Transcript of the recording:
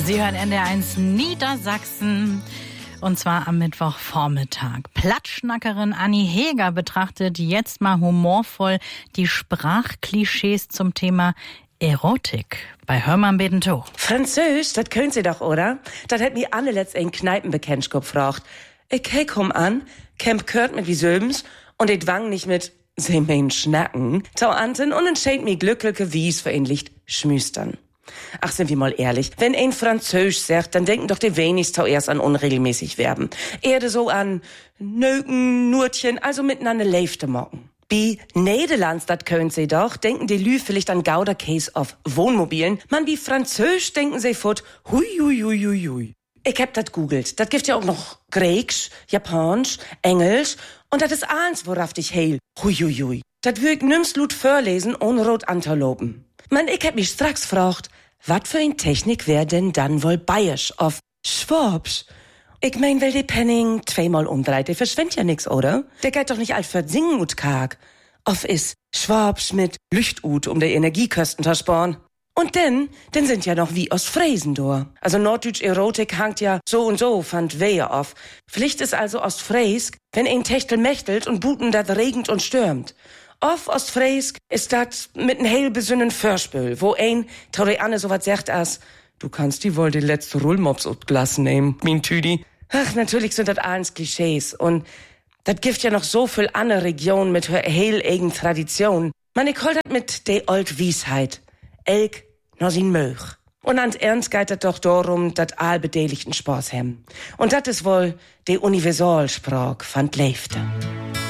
Sie hören NDR1 Niedersachsen. Und zwar am Mittwochvormittag. Plattschnackerin Anni Heger betrachtet jetzt mal humorvoll die Sprachklischees zum Thema Erotik. Bei Hörmann beten to. Französisch, das können Sie doch, oder? Das hat mir Anne letzt ein Kneipenbekennschkop gefragt. Ich komm an, Camp Kurt mit wie Söbens und ich wang nicht mit Sie mein Schnacken. Tau Anten und entscheid mir glückliche Wies für ein Licht schmüstern. Ach, sind wir mal ehrlich, wenn ein Französisch sagt, dann denken doch die wenigsten erst an unregelmäßig Verben. Eher so an Nöken, Nurtchen, also miteinander leifte mocken. Bi Nederlands, dat können sie doch, denken die Lü vielleicht an Gouda-Case auf Wohnmobilen. Man, bi Französisch denken sie fort, hui, hui, hui, hui, hui. Ich hab dat googelt. Dat gibt ja auch noch Griechisch, Japanisch, Englisch und dat ist eins, worauf dich heil. Hui, hui, hui. Dat würd nimmst Lut vorlesen ohne rot Antelopen. Man, ich hab mich straks gefragt, wat für ein Technik wär denn dann wohl bayerisch auf Schwabsch? Ich mein, weil die Penning zweimal umdreht, der verschwindet ja nix, oder? Der geht doch nicht alt für Singen und Karg. Auf is Schwabsch mit Lüchtut, um der Energiekosten zu sparen. Und denn sind ja noch wie Ostfriesen da. Also Norddeutsch Erotik hangt ja so und so, fand Wehe auf. Pflicht ist also Ostfriesk, wenn ein Techtel mächtelt und Buten dat regend und stürmt. Auf Ostfriesk ist dat mit n heil besünnen Förspül, wo ein Tauri Anne so wat sagt as, du kannst die wohl die letzte Rullmops ut Glas nehmen, min Tüdi. Ach, natürlich sind dat alles Klischees und dat gibt ja noch so viel andere Regionen mit her heil eigen Tradition. Man, ich hol dat mit de old Wiesheit. Elk no sin Möch. Und ans Ernst geht dat doch darum, dat allbedeligten Spaß hem. Und dat is wohl de Universalsprach van Leifte.